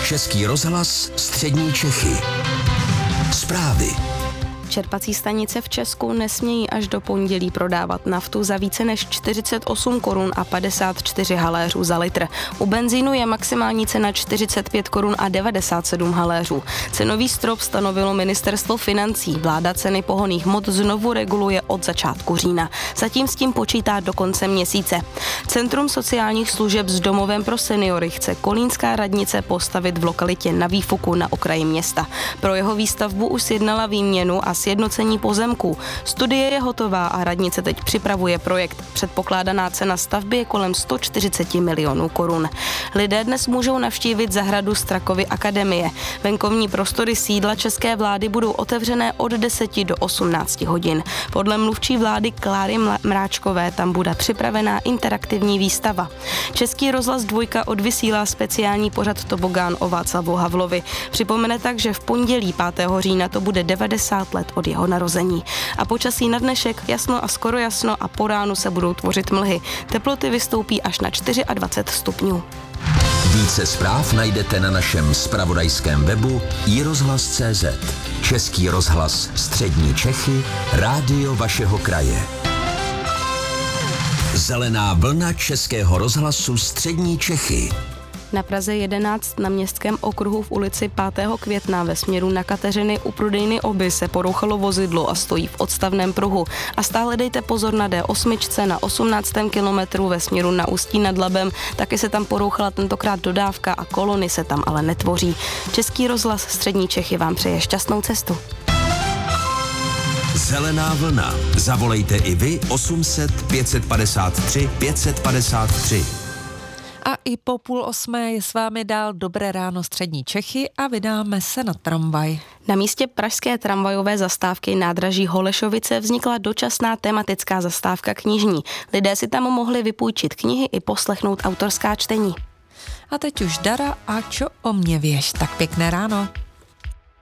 Český rozhlas Střední Čechy. Zprávy. Čerpací stanice v Česku nesmějí až do pondělí prodávat naftu za více než 48 korun a 54 haléřů za litr. U benzínu je maximální cena 45 korun a 97 haléřů. Cenový strop stanovilo ministerstvo financí. Vláda ceny pohonných hmot znovu reguluje od začátku října. Zatím s tím počítá do konce měsíce. Centrum sociálních služeb s domovem pro seniory chce kolínská radnice postavit v lokalitě Na Výfuku na okraji města. Pro jeho výstavbu už sjednala výměnu a sjednocení pozemků. Studie je hotová a radnice teď připravuje projekt. Předpokládaná cena stavby je kolem 140 milionů korun. Lidé dnes můžou navštívit zahradu Strakovy akademie. Venkovní prostory sídla české vlády budou otevřené od 10 do 18 hodin. Podle mluvčí vlády Kláry Mráčkové tam bude připravená interaktivní výstava. Český rozhlas 2 odvysílá speciální pořad Tobogán o Václavu Havlovi. Připomene tak, že v pondělí 5. října to bude 90 let od jeho narození. A počasí na dnešek jasno a skoro jasno a po ránu se budou tvořit mlhy. Teploty vystoupí až na 24 stupňů. Více zpráv najdete na našem zpravodajském webu iRozhlas.cz. Český rozhlas Střední Čechy, rádio vašeho kraje. Zelená vlna Českého rozhlasu Střední Čechy. Na Praze 11 na Městském okruhu v ulici 5. května ve směru na Kateřiny u prodejny Oby se porouchalo vozidlo a stojí v odstavném pruhu. A stále dejte pozor na D8 na 18. kilometru ve směru na Ústí nad Labem. Taky se tam porouchala tentokrát dodávka a kolony se tam ale netvoří. Český rozhlas Střední Čechy vám přeje šťastnou cestu. Zelená vlna. Zavolejte i vy 800 553 553. A i po 7:30 je s vámi dál Dobré ráno Střední Čechy a vydáme se na tramvaj. Na místě pražské tramvajové zastávky nádraží Holešovice vznikla dočasná tematická zastávka knižní. Lidé si tam mohli vypůjčit knihy i poslechnout autorská čtení. A teď už Dara a čo o mě věš, tak pěkné ráno.